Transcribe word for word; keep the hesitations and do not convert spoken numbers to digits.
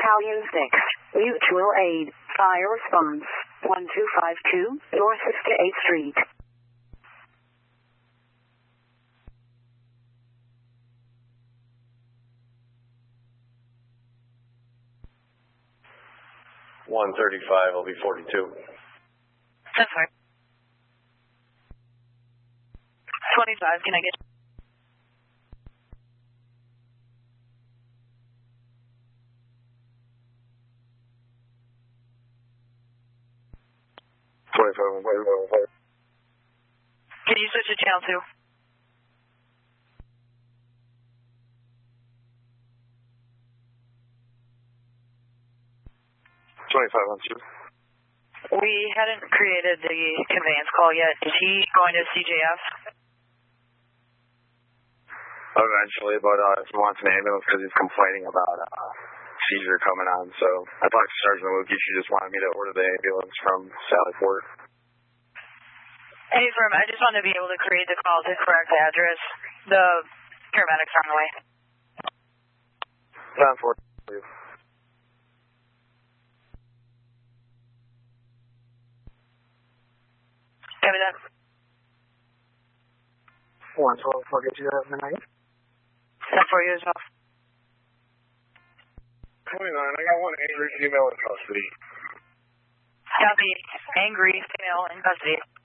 Battalion six, Mutual Aid, Fire Response, one two five two, North fifty-eighth Street. one thirty-five, will be forty-two. That's fine. twenty-five, can I get... twenty-five, wait, wait, wait. Can you switch to channel two? twenty-five on two. We hadn't created the conveyance call yet. Is he going to C J F? Eventually, but uh, if he wants an ambulance because he's complaining about uh, seizure coming on. So I talked to Sergeant Lukey. She just wanted me to order the ambulance from Sallyport. Hey, firm, I just wanted to be able to create the call to correct the address. The paramedics are on the way. ten four. Copy that. one twelve, I'll get you that in a minute. That's for you as well. twenty-nine, I got one angry female in custody. Copy. Angry female in custody.